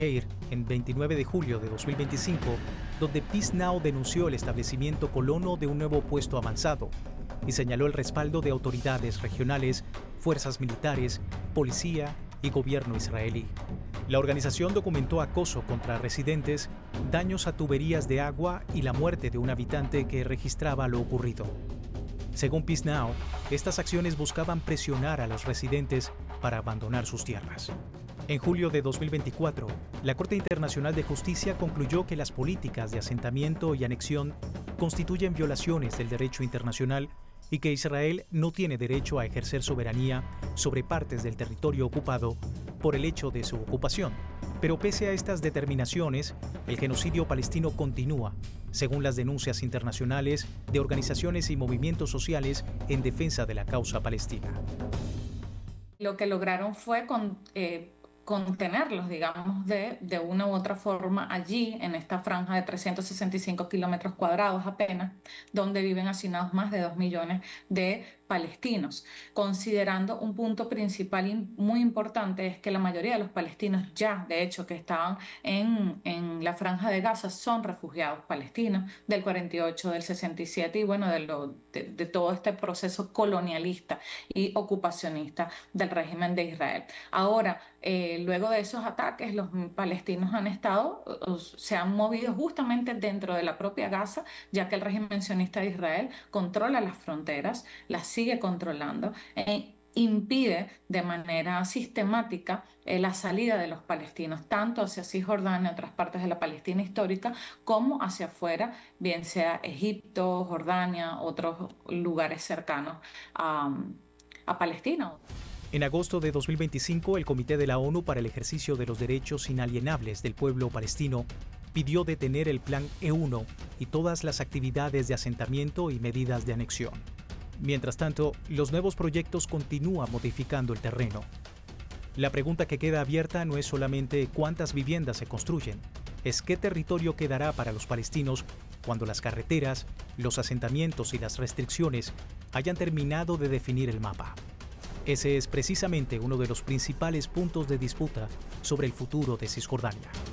Air en 29 de julio de 2025, donde Peace Now denunció el establecimiento colono de un nuevo puesto avanzado y señaló el respaldo de autoridades regionales, fuerzas militares, policía y gobierno israelí. La organización documentó acoso contra residentes, daños a tuberías de agua y la muerte de un habitante que registraba lo ocurrido. Según Peace Now, estas acciones buscaban presionar a los residentes para abandonar sus tierras. En julio de 2024, la Corte Internacional de Justicia concluyó que las políticas de asentamiento y anexión constituyen violaciones del derecho internacional y que Israel no tiene derecho a ejercer soberanía sobre partes del territorio ocupado por el hecho de su ocupación. Pero pese a estas determinaciones, el genocidio palestino continúa, según las denuncias internacionales de organizaciones y movimientos sociales en defensa de la causa palestina. Lo que lograron fue contenerlos, digamos, de una u otra forma allí, en esta franja de 365 kilómetros cuadrados apenas, donde viven hacinados más de 2 millones de palestinos. Considerando un punto principal y muy importante es que la mayoría de los palestinos ya, de hecho, que estaban en la franja de Gaza son refugiados palestinos del 48, del 67 y bueno, de todo este proceso colonialista y ocupacionista del régimen de Israel. Ahora, luego de esos ataques, los palestinos se han movido justamente dentro de la propia Gaza, ya que el régimen sionista de Israel controla las fronteras, las sigue controlando e impide de manera sistemática la salida de los palestinos, tanto hacia Cisjordania, otras partes de la Palestina histórica, como hacia afuera, bien sea Egipto, Jordania, otros lugares cercanos a Palestina. En agosto de 2025, el Comité de la ONU para el Ejercicio de los Derechos Inalienables del Pueblo Palestino pidió detener el Plan E1 y todas las actividades de asentamiento y medidas de anexión. Mientras tanto, los nuevos proyectos continúan modificando el terreno. La pregunta que queda abierta no es solamente cuántas viviendas se construyen, es qué territorio quedará para los palestinos cuando las carreteras, los asentamientos y las restricciones hayan terminado de definir el mapa. Ese es precisamente uno de los principales puntos de disputa sobre el futuro de Cisjordania.